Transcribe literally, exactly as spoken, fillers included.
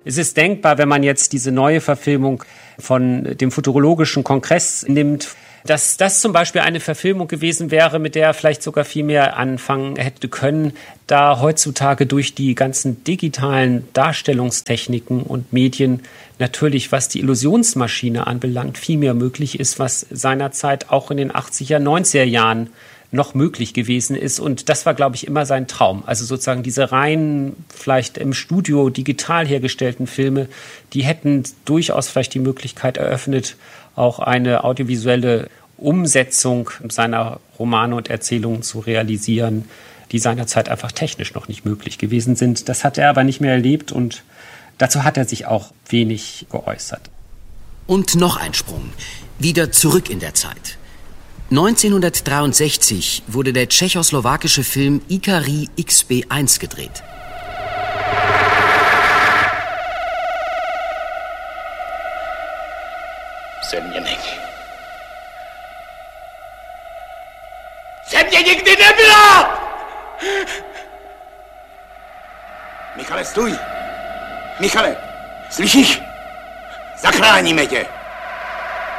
Es ist denkbar, wenn man jetzt diese neue Verfilmung von dem Futurologischen Kongress nimmt, dass das zum Beispiel eine Verfilmung gewesen wäre, mit der er vielleicht sogar viel mehr anfangen hätte können, da heutzutage durch die ganzen digitalen Darstellungstechniken und Medien natürlich, was die Illusionsmaschine anbelangt, viel mehr möglich ist, was seinerzeit auch in den achtziger, neunziger Jahren noch möglich gewesen ist. Und das war, glaube ich, immer sein Traum. Also sozusagen diese rein vielleicht im Studio digital hergestellten Filme, die hätten durchaus vielleicht die Möglichkeit eröffnet, auch eine audiovisuelle Umsetzung seiner Romane und Erzählungen zu realisieren, die seinerzeit einfach technisch noch nicht möglich gewesen sind. Das hat er aber nicht mehr erlebt und dazu hat er sich auch wenig geäußert. Und noch ein Sprung. Wieder zurück in der Zeit. neunzehnhundertdreiundsechzig wurde der tschechoslowakische Film Ikari X B eins gedreht. Zeměník. Země nikdy nebyla! Michale, stůj! Michale, slyšíš? Zachráníme tě!